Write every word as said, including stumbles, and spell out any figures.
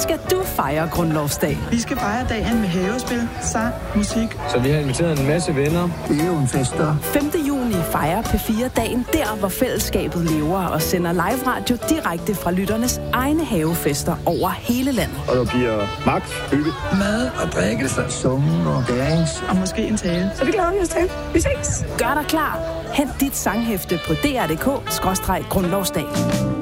skal du fejre grundlovsdag? Vi skal fejre dagen med havespil, sang, musik. Så vi har inviteret en masse venner. Det er jo en fester. femte juni fejrer P fire dagen der, hvor fællesskabet lever og sender live radio direkte fra lytternes egne havefester over hele landet. Og der bliver magt, hygge, mad og drikkelse, summen og dance. Og måske en tale. Så det glæder vi os til. Vi ses. Gør dig klar. Hent dit sanghæfte på d r punktum d k skråstreg grundlovsdag.